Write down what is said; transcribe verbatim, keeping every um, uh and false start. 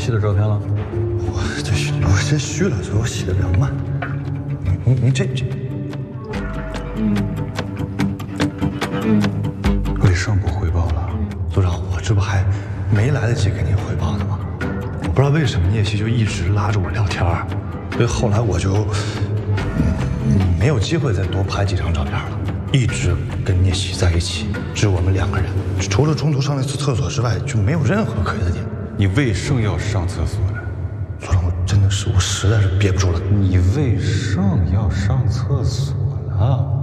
洗的照片了？ 我这我这虚了，所以我洗的比较慢。你你这这， 嗯嗯， 魏胜部汇报了，组长，我这不还没来得及给您汇报呢吗？我不知道为什么聂曦就一直拉着我聊天，所以后来我就嗯没有机会再多拍几张照片了，一直跟聂曦在一起，只有我们两个人，除了中途上了一次厕所之外，就没有任何可疑的点。 你为甚要上厕所呢？ 组长，我真的是，我实在是憋不住了。 你为甚要上厕所了？